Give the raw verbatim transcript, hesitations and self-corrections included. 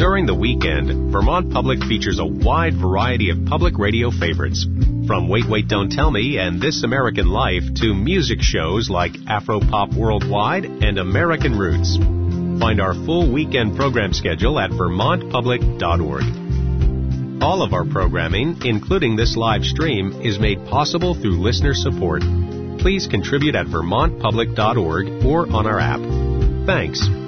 During the weekend, Vermont Public features a wide variety of public radio favorites, from Wait, Wait, Don't Tell Me and This American Life to music shows like Afro-Pop Worldwide and American Roots. Find our full weekend program schedule at vermont public dot org. All of our programming, including this live stream, is made possible through listener support. Please contribute at vermont public dot org or on our app. Thanks.